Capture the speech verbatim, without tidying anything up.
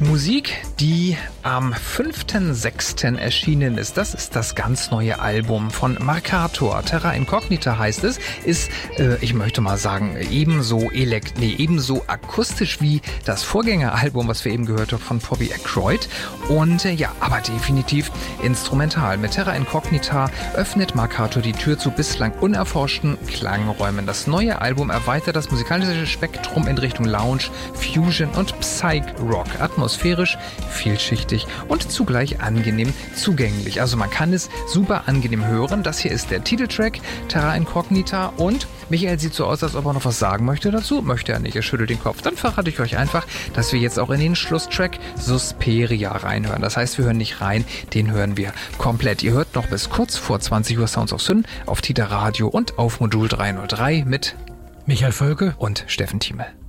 Musik, die am fünften sechsten erschienen ist. Das ist das ganz neue Album von Markator. Terra Incognita heißt es. Ist, äh, ich möchte mal sagen, ebenso elekt nee, ebenso akustisch wie das Vorgängeralbum, was wir eben gehört haben von Bobby Ackroyd. Und äh, ja, aber definitiv instrumental. Mit Terra Incognita öffnet Markator die Tür zu bislang unerforschten Klangräumen. Das neue Album erweitert das musikalische Spektrum in Richtung Lounge, Fusion und Psych-Rock. Atmosphärisch, vielschichtig und zugleich angenehm zugänglich. Also man kann es super angenehm hören. Das hier ist der Titeltrack, Terra Incognita, und Michael sieht so aus, als ob er noch was sagen möchte dazu. Möchte er nicht, er schüttelt den Kopf. Dann verrate ich euch einfach, dass wir jetzt auch in den Schlusstrack Susperia reinhören. Das heißt, wir hören nicht rein, den hören wir komplett. Ihr hört noch bis kurz vor zwanzig Uhr Sounds of Syn auf Tita Radio und auf Modul dreihundertdrei mit Michael Völke und Steffen Thieme.